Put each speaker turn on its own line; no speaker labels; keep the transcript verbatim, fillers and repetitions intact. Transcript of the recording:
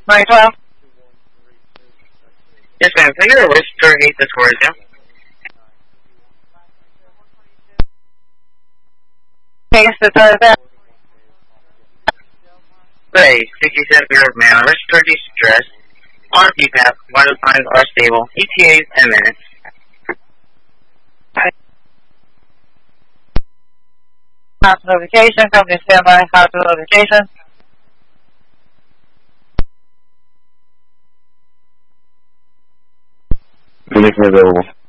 nine twelve.
Yes, ma'am. Can you wish to read the scores, yeah?
Case the third.
Ray, sixty-seven year old male, respiratory distress, on P PAP, vital signs are stable, E T A ten minutes.
Hospital notification, company standby, hospital notification.
Anything available.